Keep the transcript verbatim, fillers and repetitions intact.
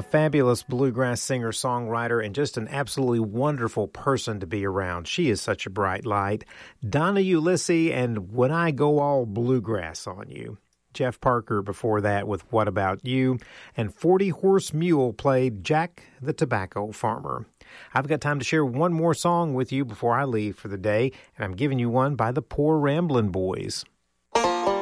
fabulous bluegrass singer-songwriter and just an absolutely wonderful person to be around. She is such a bright light. Donna Ulisse and When I Go All Bluegrass on You. Jeff Parker before that with What About You, and forty Horse Mule played Jack the Tobacco Farmer. I've got time to share one more song with you before I leave for the day, and I'm giving you one by the Poor Ramblin' Boys.